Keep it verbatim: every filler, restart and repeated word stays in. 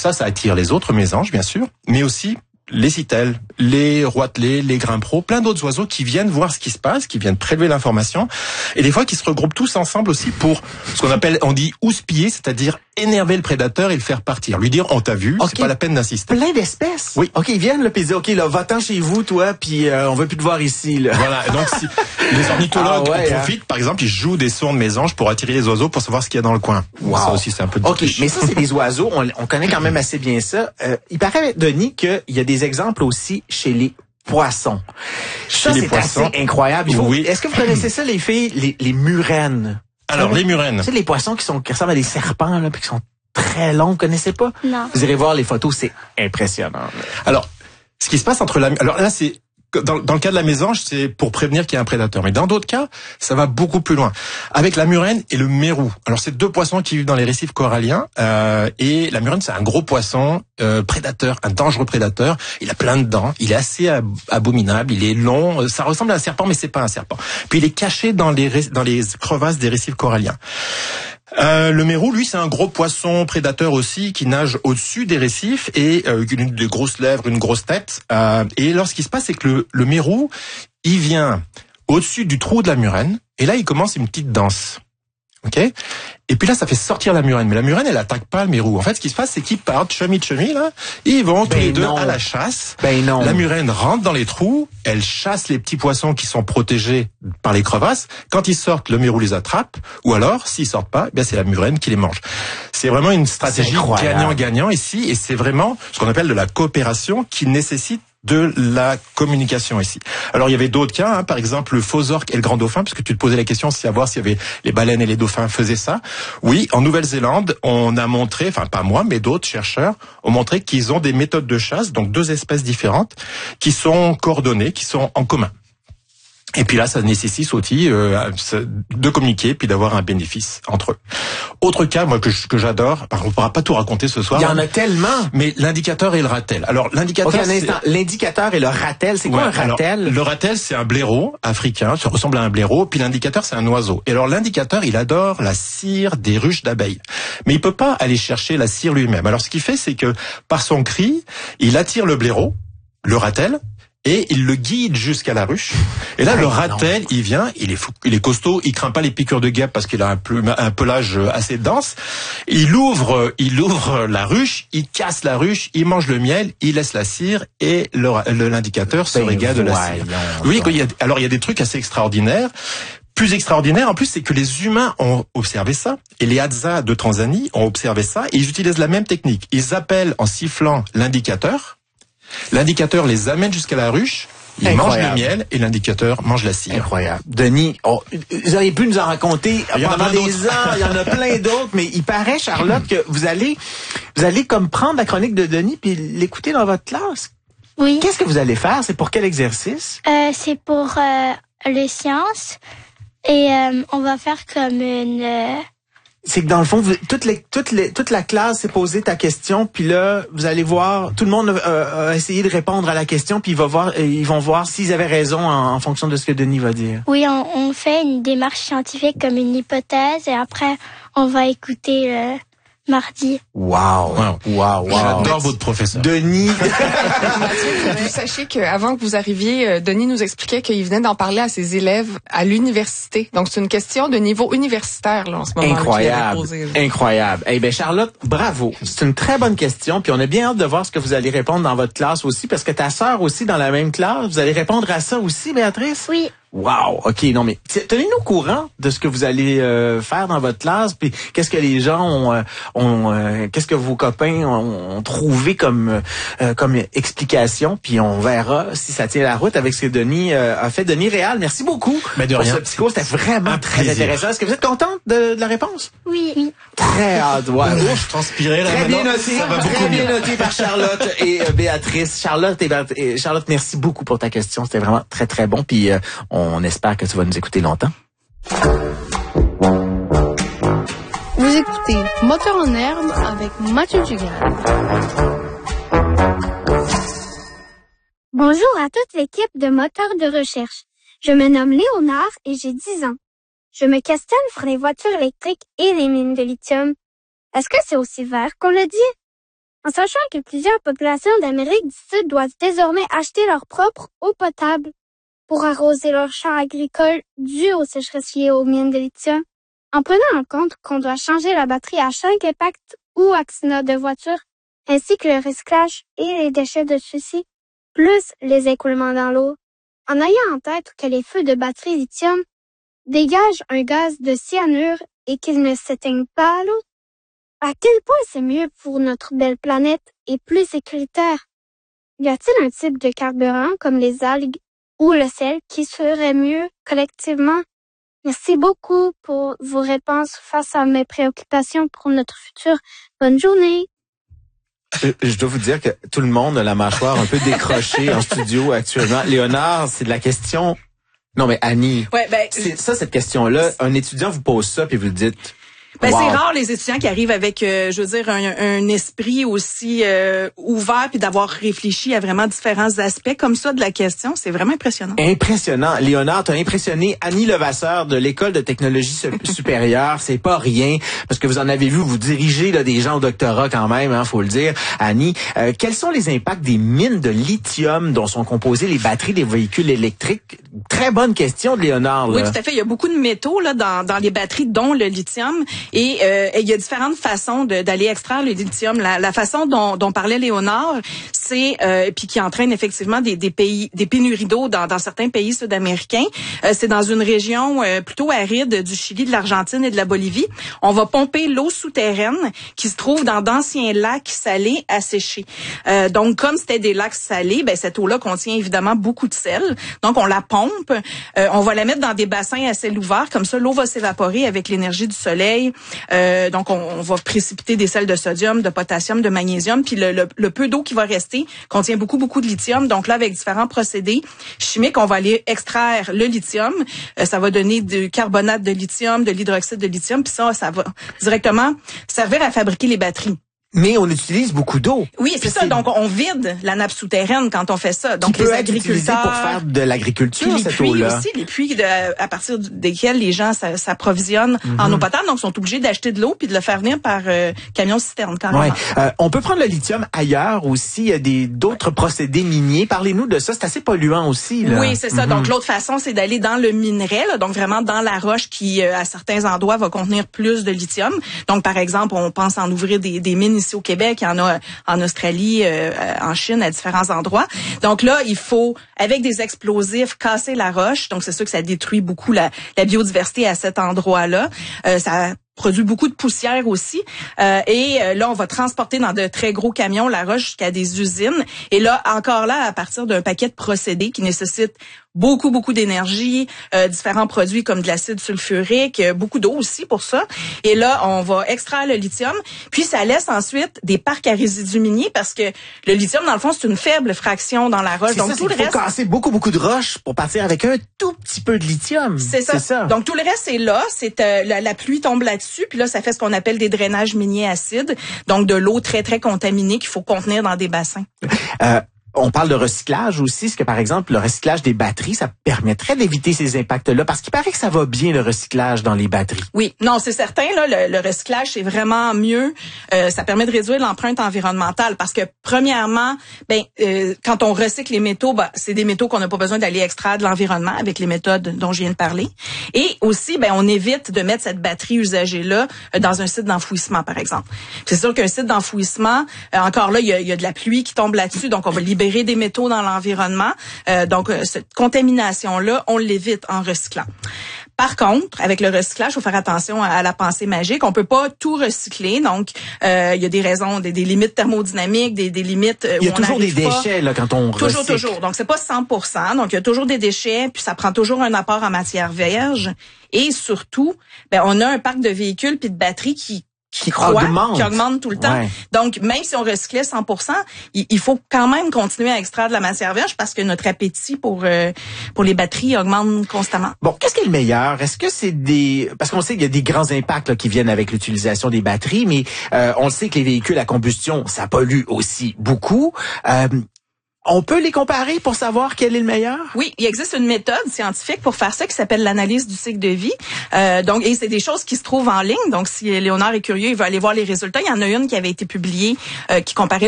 ça, ça attire les autres mésanges, bien sûr, mais aussi les citelles, les roitelets, les grimpros, plein d'autres oiseaux qui viennent voir ce qui se passe, qui viennent prélever l'information, et des fois qui se regroupent tous ensemble aussi pour ce qu'on appelle, on dit houspiller, c'est-à-dire énerver le prédateur et le faire partir, lui dire on t'a vu, okay. C'est pas la peine d'insister. Plein d'espèces. Oui. Ok, ils viennent là puis ils disent ok là va-t'en chez vous toi puis euh, on veut plus te voir ici là. Voilà. Donc si les ornithologues ah ouais, en profitent, hein. Par exemple, ils jouent des sons de mésanges pour attirer les oiseaux pour savoir ce qu'il y a dans le coin. Wow. Ça aussi c'est un peu. Ok, mais ça c'est des oiseaux, on, on connaît quand même assez bien ça. Euh, il paraît Denis qu'il y a des exemples aussi chez les poissons. Ça c'est assez incroyable. Faut, oui. Est-ce que vous connaissez ça les filles, les, les murènes? Alors les murènes. C'est les poissons qui sont qui ressemblent à des serpents là, puis qui sont très longs. Vous connaissez pas? Non. Vous irez voir les photos, c'est impressionnant. Alors, ce qui se passe entre la, alors là c'est Dans, dans le cas de la mésange, c'est pour prévenir qu'il y a un prédateur. Mais dans d'autres cas, ça va beaucoup plus loin. Avec la murène et le mérou. Alors, c'est deux poissons qui vivent dans les récifs coralliens. Euh, et la murène, c'est un gros poisson euh, prédateur, un dangereux prédateur. Il a plein de dents. Il est assez ab- abominable. Il est long. Ça ressemble à un serpent, mais c'est pas un serpent. Puis, il est caché dans les dans les crevasses des récifs coralliens. Euh, le mérou, lui, c'est un gros poisson prédateur aussi qui nage au-dessus des récifs et euh, une des grosses lèvres, une grosse tête. Euh, et alors, ce qui se passe, c'est que le, le mérou, il vient au-dessus du trou de la murène et là, il commence une petite danse. Ok. Et puis là, ça fait sortir la murène. Mais la murène, elle attaque pas le mérou. En fait, ce qui se passe, c'est qu'ils partent, chemi chemi là, ils vont ben tous les deux non. à la chasse. Ben non. La murène rentre dans les trous, elle chasse les petits poissons qui sont protégés par les crevasses. Quand ils sortent, le mérou les attrape. Ou alors, s'ils sortent pas, ben c'est la murène qui les mange. C'est vraiment une stratégie gagnant-gagnant ici, et c'est vraiment ce qu'on appelle de la coopération qui nécessite de la communication ici. Alors il y avait d'autres cas, hein, par exemple le faux orque et le grand dauphin, parce que tu te posais la question de savoir s'il y avait les baleines et les dauphins faisaient ça. Oui, en Nouvelle-Zélande, on a montré, enfin pas moi, mais d'autres chercheurs ont montré qu'ils ont des méthodes de chasse, donc deux espèces différentes, qui sont coordonnées, qui sont en commun. Et puis là, ça nécessite aussi euh, de communiquer puis d'avoir un bénéfice entre eux. Autre cas, moi que, que j'adore, on ne pourra pas tout raconter ce soir. Il y en a tellement. Mais l'indicateur et le ratel. Alors l'indicateur. Ok, un instant. L'indicateur et le ratel, c'est quoi ouais, un ratel? Alors, le ratel, c'est un blaireau africain, ça ressemble à un blaireau. Puis l'indicateur, c'est un oiseau. Et alors l'indicateur, il adore la cire des ruches d'abeilles, mais il peut pas aller chercher la cire lui-même. Alors ce qu'il fait, c'est que par son cri, il attire le blaireau, le ratel. Et il le guide jusqu'à la ruche. Et là, ah, le ratel, non. il vient, il est fou, il est costaud, il craint pas les piqûres de guêpes parce qu'il a un, plume, un pelage assez dense. Il ouvre, il ouvre la ruche, il casse la ruche, il mange le miel, il laisse la cire et le, le, l'indicateur se ben régale de la cire. Oui, il y a, alors il y a des trucs assez extraordinaires. Plus extraordinaire, en plus, c'est que les humains ont observé ça, et les Hadza de Tanzanie ont observé ça, et ils utilisent la même technique. Ils appellent en sifflant l'indicateur. L'indicateur les amène jusqu'à la ruche, ils mangent le miel et l'indicateur mange la cire. Incroyable. Denis, oh, vous auriez pu nous en raconter pendant des heures, il y en a plein d'autres, mais il paraît, Charlotte, que vous allez, vous allez comme prendre la chronique de Denis puis l'écouter dans votre classe. Oui. Qu'est-ce que vous allez faire? C'est pour quel exercice? Euh, c'est pour euh, les sciences et euh, on va faire comme une... Euh... C'est que dans le fond, vous, toutes les, toutes les, toute la classe s'est posé ta question, puis là, vous allez voir, tout le monde euh, a essayé de répondre à la question, puis il va voir, ils vont voir s'ils avaient raison en, en fonction de ce que Denis va dire. Oui, on, on fait une démarche scientifique comme une hypothèse, et après, on va écouter euh, mardi. Wow, wow, wow, wow. J'adore votre professeur. Denis. Vous sachez qu'avant que vous arriviez, Denis nous expliquait qu'il venait d'en parler à ses élèves à l'université. Donc, c'est une question de niveau universitaire, là, en ce moment. Incroyable. Posé, incroyable. Eh ben, Charlotte, bravo. C'est une très bonne question. Puis on a bien hâte de voir ce que vous allez répondre dans votre classe aussi, parce que ta sœur aussi dans la même classe, vous allez répondre à ça aussi, Béatrice? Oui. Wow, ok, non mais tenez-nous au courant de ce que vous allez euh, faire dans votre classe, puis qu'est-ce que les gens ont, euh, ont euh, qu'est-ce que vos copains ont, ont trouvé comme euh, comme explication, puis on verra si ça tient la route avec ce que Denis euh, a fait. Denis Réal, merci beaucoup. Mais de pour rien. ce petit cours, c'était vraiment Un très plaisir. intéressant. Est-ce que vous êtes contente de, de la réponse? Oui. oui. Très hâte. Ouais. Oh, je transpirais là. Très bien maintenant. noté, Ça va très beaucoup bien mieux. noté par Charlotte et euh, Béatrice. Charlotte et, Béat- et Charlotte, merci beaucoup pour ta question. C'était vraiment très très bon. Puis euh, on espère que tu vas nous écouter longtemps. Vous écoutez Moteur en herbe avec Mathieu Dugal. Bonjour à toute l'équipe de moteurs de recherche. Je me nomme Léonard et j'ai dix ans. Je me questionne sur les voitures électriques et les mines de lithium. Est-ce que c'est aussi vert qu'on le dit? En sachant que plusieurs populations d'Amérique du Sud doivent désormais acheter leur propre eau potable pour arroser leurs champs agricoles dus aux sécheresses liées aux mines de lithium, en prenant en compte qu'on doit changer la batterie à chaque impact ou accident de voiture, ainsi que le recyclage et les déchets de ceux-ci, plus les écoulements dans l'eau, en ayant en tête que les feux de batterie lithium dégagent un gaz de cyanure et qu'ils ne s'éteignent pas à l'eau, à quel point c'est mieux pour notre belle planète et plus sécuritaire? Y a-t-il un type de carburant comme les algues ou le sel qui serait mieux collectivement? Merci beaucoup pour vos réponses face à mes préoccupations pour notre futur. Bonne journée! Je, je dois vous dire que tout le monde a la mâchoire un peu décrochée en studio actuellement. Léonard, c'est de la question... Non, mais Annie, ouais, ben, c'est ça, cette question-là. Un étudiant vous pose ça, puis vous dites... Ben, wow. C'est rare les étudiants qui arrivent avec, euh, je veux dire, un, un esprit aussi euh, ouvert puis d'avoir réfléchi à vraiment différents aspects comme ça de la question. C'est vraiment impressionnant. Impressionnant. Léonard, t'as impressionné Annie Levasseur de l'École de technologie supérieure. C'est pas rien, parce que vous en avez vu, vous dirigez là, des gens au doctorat quand même, hein, faut le dire. Annie, euh, quels sont les impacts des mines de lithium dont sont composées les batteries des véhicules électriques? Très bonne question de Léonard. Là. Oui, tout à fait. Il y a beaucoup de métaux là dans, dans les batteries, dont le lithium. Et euh, il y a différentes façons de, d'aller extraire le lithium. La, la façon dont, dont parlait Léonard, c'est euh, puis qui entraîne effectivement des, des pays, des pénuries d'eau dans, dans certains pays sud-américains. Euh, c'est dans une région euh, plutôt aride du Chili, de l'Argentine et de la Bolivie. On va pomper l'eau souterraine qui se trouve dans d'anciens lacs salés asséchés. Euh, donc, comme c'était des lacs salés, ben cette eau-là contient évidemment beaucoup de sel. Donc, on la pompe. Euh, on va la mettre dans des bassins à ciel ouvert. Comme ça, l'eau va s'évaporer avec l'énergie du soleil. Euh, donc, on, on va précipiter des sels de sodium, de potassium, de magnésium. Puis le, le, le peu d'eau qui va rester contient beaucoup, beaucoup de lithium. Donc là, avec différents procédés chimiques, on va aller extraire le lithium. Euh, ça va donner du carbonate de lithium, de l'hydroxyde de lithium. Puis ça, ça va directement servir à fabriquer les batteries. Mais on utilise beaucoup d'eau. Oui, c'est ça. Donc, on vide la nappe souterraine quand on fait ça. Donc, qui les peut être utilisé pour faire de l'agriculture, les cette puits eau-là. aussi, les puits de, à partir desquels les gens s'approvisionnent mm-hmm. en eau potable. Donc, sont obligés d'acheter de l'eau puis de le faire venir par euh, camion-citerne, carrément. Ouais. Euh, on peut prendre le lithium ailleurs aussi. Il y a des, d'autres procédés miniers. Parlez-nous de ça. C'est assez polluant aussi, là. Oui, c'est ça. Mm-hmm. Donc, l'autre façon, c'est d'aller dans le minerai, là, donc vraiment dans la roche qui, euh, à certains endroits, va contenir plus de lithium. Donc, par exemple, on pense en ouvrir des, des mines ici au Québec. Il y en a en Australie, euh, en Chine, à différents endroits. Donc là, il faut, avec des explosifs, casser la roche. Donc c'est sûr que ça détruit beaucoup la, la biodiversité à cet endroit-là. Euh, ça produit beaucoup de poussière aussi. Euh, et euh, là, on va transporter dans de très gros camions la roche jusqu'à des usines. Et là, encore là, à partir d'un paquet de procédés qui nécessitent beaucoup, beaucoup d'énergie, euh, différents produits comme de l'acide sulfurique, euh, beaucoup d'eau aussi pour ça. Et là, on va extraire le lithium. Puis, ça laisse ensuite des parcs à résidus miniers parce que le lithium, dans le fond, c'est une faible fraction dans la roche. C'est Donc, ça, tout le il faut reste... casser beaucoup, beaucoup de roches pour partir avec un tout petit peu de lithium. C'est ça. ça. Donc, tout le reste, c'est là. C'est euh, la, la pluie tombe là-dessus. Puis là, ça fait ce qu'on appelle des drainages miniers acides. Donc, de l'eau très, très contaminée qu'il faut contenir dans des bassins. Euh, On parle de recyclage aussi. Est-ce que, par exemple, le recyclage des batteries, ça permettrait d'éviter ces impacts-là? Parce qu'il paraît que ça va bien, le recyclage dans les batteries. Oui, non, c'est certain. Là, le, le recyclage, c'est vraiment mieux. Euh, ça permet de réduire l'empreinte environnementale parce que, premièrement, ben euh, quand on recycle les métaux, ben, c'est des métaux qu'on n'a pas besoin d'aller extraire de l'environnement avec les méthodes dont je viens de parler. Et aussi, ben on évite de mettre cette batterie usagée-là dans un site d'enfouissement, par exemple. C'est sûr qu'un site d'enfouissement, euh, encore là, il y a, il y a de la pluie qui tombe là-dessus, donc on va libérer des métaux dans l'environnement. Euh, donc, euh, cette contamination-là, on l'évite en recyclant. Par contre, avec le recyclage, il faut faire attention à, à la pensée magique. On peut pas tout recycler. Donc, euh, il y a des raisons, des, des limites thermodynamiques, des, des limites où on Il y a toujours des pas. déchets là quand on Toujours, recycle. toujours. Donc, c'est pas cent pour cent. Donc, il y a toujours des déchets, puis ça prend toujours un apport en matière vierge. Et surtout, ben, on a un parc de véhicules puis de batteries qui qui croît, augmente. qui augmente tout le temps. Ouais. Donc, même si on recyclait cent pour cent, il, il faut quand même continuer à extraire de la matière vierge parce que notre appétit pour euh, pour les batteries augmente constamment. Bon, qu'est-ce qui est le meilleur? Est-ce que c'est des... Parce qu'on sait qu'il y a des grands impacts là, qui viennent avec l'utilisation des batteries, mais euh, on sait que les véhicules à combustion, ça pollue aussi beaucoup. Euh, On peut les comparer pour savoir quel est le meilleur? Oui, il existe une méthode scientifique pour faire ça qui s'appelle l'analyse du cycle de vie. Euh, donc, et c'est des choses qui se trouvent en ligne. Donc, si Léonard est curieux, il va aller voir les résultats. Il y en a une qui avait été publiée euh, qui comparait